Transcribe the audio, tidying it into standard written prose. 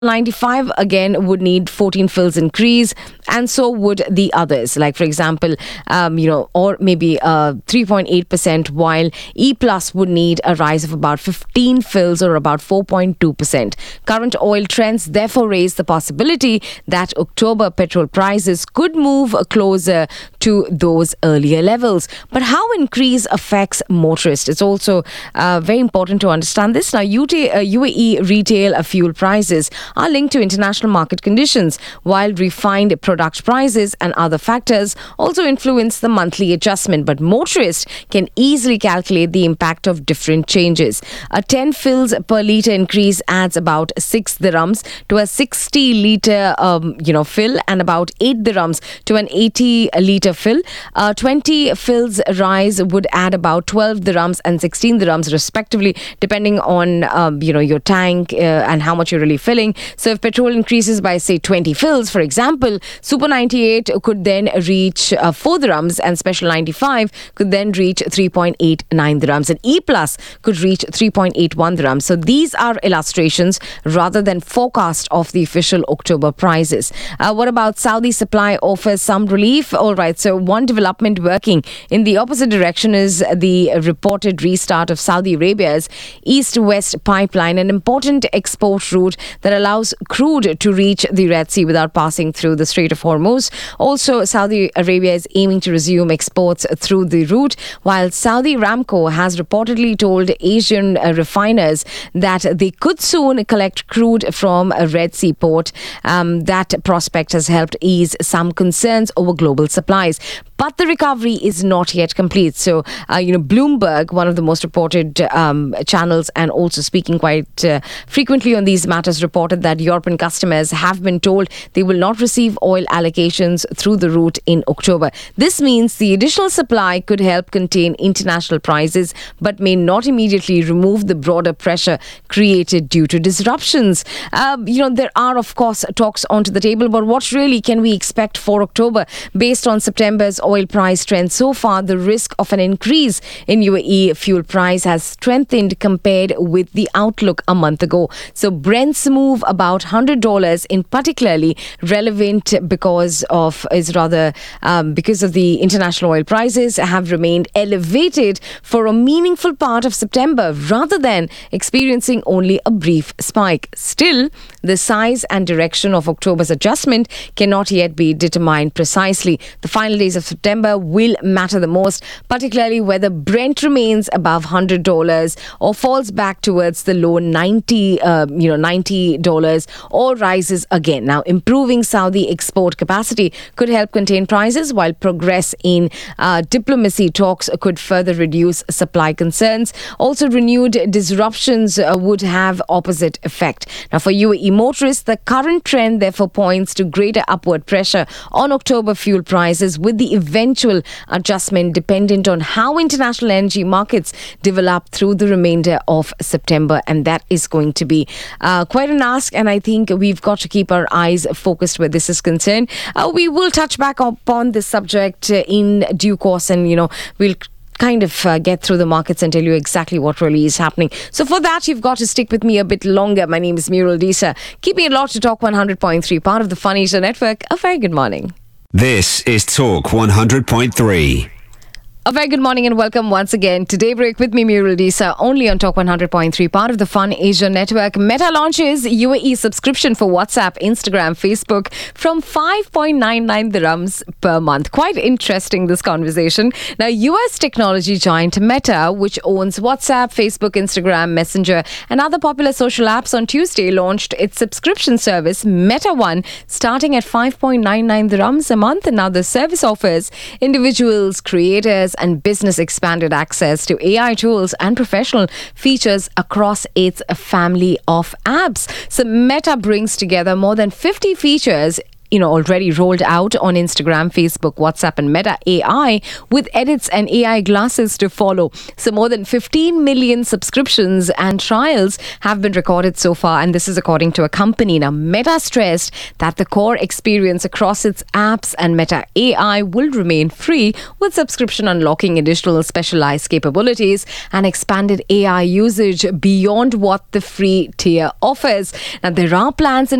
95 again would need 14 fills increase, and so would the others, like for example or maybe 3.8%, while E plus would need a rise of about 15 fills or about 4.2%. Current oil trends therefore raise the possibility that October petrol prices could move closer to those earlier levels. But how increase affects motorists, it's also very important to understand this. Now, UAE retail fuel prices are linked to international market conditions, while refined product prices and other factors also influence the monthly adjustment. But motorists can easily calculate the impact of different changes. A 10 fills per litre increase adds about 6 dirhams to a 60 litre fill, and about 8 dirhams to an 80 litre fill. 20 fills rise would add about 12 dirhams and 16 dirhams respectively, depending on your tank and how much you're really filling. So if petrol increases by say 20 fills, for example, Super 98 could then reach 4 dirhams, and Special 95 could then reach 3.89 dirhams, and E plus could reach 3.81 dirhams. So these are illustrations rather than forecast of the official October prices. What about Saudi supply offers some relief? All right, so one development working in the opposite direction is the reported restart of Saudi Arabia's east-west pipeline, an important export route that allows crude to reach the Red Sea without passing through the Strait of Hormuz. Also, Saudi Arabia is aiming to resume exports through the route, while Saudi Aramco has reportedly told Asian refiners that they could soon collect crude from a Red Sea port. That prospect has helped ease some concerns over global supplies. But the recovery is not yet complete. So, Bloomberg, one of the most reported channels and also speaking quite frequently on these matters, reported that European customers have been told they will not receive oil allocations through the route in October. This means the additional supply could help contain international prices, but may not immediately remove the broader pressure created due to disruptions. There are, of course, talks onto the table, but what really can we expect for October? Based on September's oil price trend so far, the risk of an increase in UAE fuel price has strengthened compared with the outlook a month ago. So Brent's move about $100 in particularly relevant because of the international oil prices have remained elevated for a meaningful part of September rather than experiencing only a brief spike. Still, the size and direction of October's adjustment cannot yet be determined precisely. The final days of September will matter the most, particularly whether Brent remains above $100 or falls back towards the low $90 or rises again. Now, improving Saudi export capacity could help contain prices, while progress in diplomacy talks could further reduce supply concerns. Also, renewed disruptions would have opposite effect. Now, for UAE motorists, the current trend therefore points to greater upward pressure on October fuel prices, with the eventual adjustment dependent on how international energy markets develop through the remainder of September. And that is going to be quite an ask, and I think we've got to keep our eyes focused where this is concerned. We will touch back upon this subject in due course, and we'll kind of get through the markets and tell you exactly what really is happening. So for that, you've got to stick with me a bit longer. My name is Muriel Disa. Keeping it locked to Talk 100.3, part of the Fun Asia Network. A very good morning. This is Talk 100.3. A very good morning and welcome once again to Daybreak with me, Muriel Disa, only on Talk 100.3, part of the Fun Asia Network. Meta launches UAE subscription for WhatsApp, Instagram, Facebook from 5.99 dirhams per month. Quite interesting, this conversation. Now, US technology giant Meta, which owns WhatsApp, Facebook, Instagram, Messenger, and other popular social apps, on Tuesday launched its subscription service, Meta One, starting at 5.99 dirhams a month. And now the service offers individuals, creators, and business expanded access to AI tools and professional features across its family of apps. So Meta brings together more than 50 features already rolled out on Instagram, Facebook, WhatsApp, and Meta AI, with edits and AI glasses to follow. So more than 15 million subscriptions and trials have been recorded so far, and this is according to a company. Now, Meta stressed that the core experience across its apps and Meta AI will remain free, with subscription unlocking additional specialized capabilities and expanded AI usage beyond what the free tier offers. Now, there are plans in